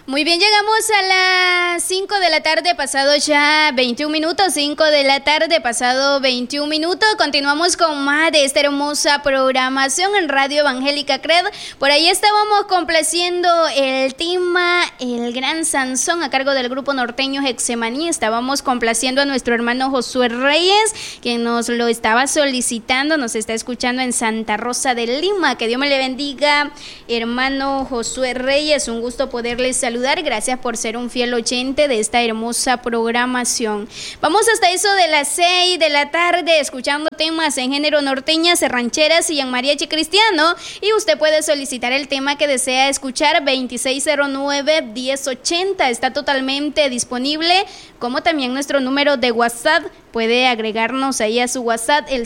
Muy bien, llegamos a las 5 de la tarde, pasado ya 21 minutos, 5 de la tarde, pasado 21 minutos. Continuamos con más de esta hermosa programación en Radio Evangélica CRED. Por ahí estábamos complaciendo el tema El Gran Sansón a cargo del grupo norteño Hexemaní. Estábamos complaciendo a nuestro hermano Josué Reyes, que nos lo estaba solicitando, nos está escuchando en Santa Rosa de Lima. Que Dios me le bendiga, hermano Josué Reyes, un gusto poderle saludar. Gracias por ser un fiel oyente de esta hermosa programación. Vamos hasta eso de las 6 de la tarde escuchando temas en género norteñas, rancheras y en mariachi cristiano. Y usted puede solicitar el tema que desea escuchar, 2609-1080. Está totalmente disponible, como también nuestro número de WhatsApp. Puede agregarnos ahí a su WhatsApp, el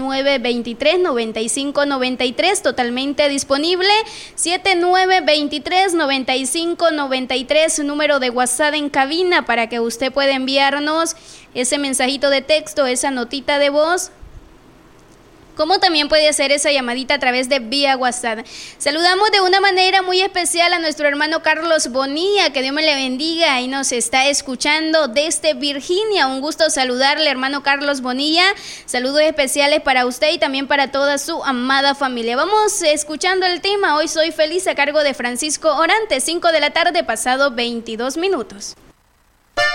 7923-9593, totalmente disponible. 7923-9593, número de WhatsApp en cabina para que usted pueda enviarnos ese mensajito de texto, esa notita de voz, como también puede hacer esa llamadita a través de vía WhatsApp. Saludamos de una manera muy especial a nuestro hermano Carlos Bonilla, que Dios me le bendiga y nos está escuchando desde Virginia. Un gusto saludarle, hermano Carlos Bonilla. Saludos especiales para usted y también para toda su amada familia. Vamos escuchando el tema Hoy Soy Feliz a cargo de Francisco Orante, 5 de la tarde, pasado 22 minutos.